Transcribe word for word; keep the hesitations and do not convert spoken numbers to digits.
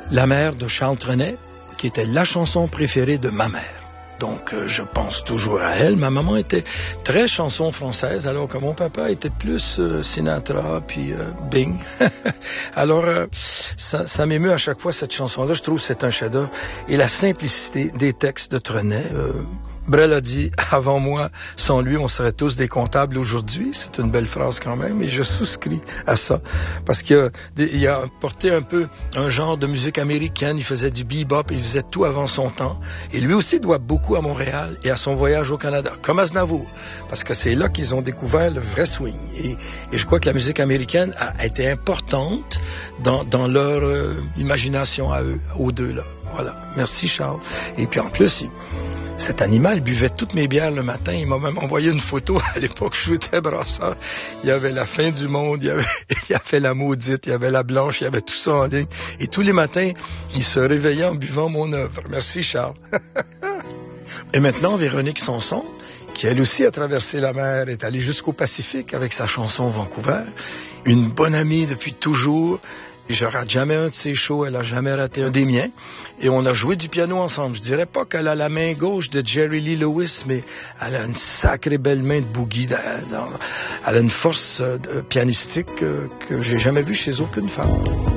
La mer de Charles Trenet, qui était la chanson préférée de ma mère. Donc, euh, je pense toujours à elle. Ma maman était très chanson française, alors que mon papa était plus euh, Sinatra, puis euh, Bing. Alors, euh, ça, ça m'émeut à chaque fois, cette chanson-là. Je trouve que c'est un chef-d'œuvre. Et la simplicité des textes de Trenet... Euh, Brel a dit, avant moi, sans lui, on serait tous des comptables aujourd'hui. C'est une belle phrase quand même, et je souscris à ça. Parce qu'il a, il a porté un peu un genre de musique américaine, il faisait du bebop, il faisait tout avant son temps. Et lui aussi doit beaucoup à Montréal et à son voyage au Canada, comme Aznavour. Parce que c'est là qu'ils ont découvert le vrai swing. Et, et je crois que la musique américaine a été importante dans, dans leur euh, imagination à eux, aux deux là. Voilà. Merci Charles. Et puis en plus, il, cet animal buvait toutes mes bières le matin. Il m'a même envoyé une photo à l'époque où j'étais brasseur. Il y avait la fin du monde, il y avait, il y avait la maudite, il y avait la blanche, il y avait tout ça en ligne. Et tous les matins, il se réveillait en buvant mon œuvre. Merci Charles. Et maintenant, Véronique Sanson, qui elle aussi a traversé la mer, est allée jusqu'au Pacifique avec sa chanson Vancouver. Une bonne amie depuis toujours. Et je rate jamais un de ses shows, elle a jamais raté un des miens. Et on a joué du piano ensemble. Je dirais pas qu'elle a la main gauche de Jerry Lee Lewis, mais elle a une sacrée belle main de boogie. Elle a une force pianistique que, que j'ai jamais vue chez aucune femme.